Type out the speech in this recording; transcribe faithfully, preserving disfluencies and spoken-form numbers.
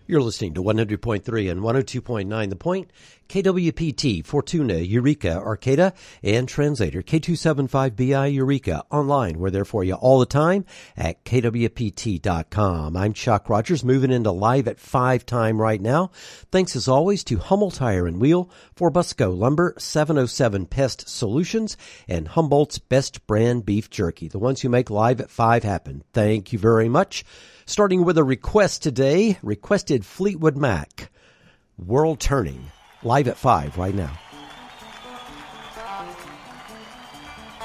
You're listening to one hundred point three and one oh two point nine The Point, K W P T, Fortuna, Eureka, Arcata, and Translator, K two seventy-five B I Eureka. Online, we're there for you all the time at K W P T dot com. I'm Chuck Rogers, moving into live at five time right now. Thanks as always to Hummel Tire and Wheel, for Busco Lumber, seven oh seven Pest Solutions, and Humboldt's Best Brand Beef Jerky, the ones who make live at five happen. Thank you very much. Starting with a request today, requested Fleetwood Mac, World Turning, live at five right now.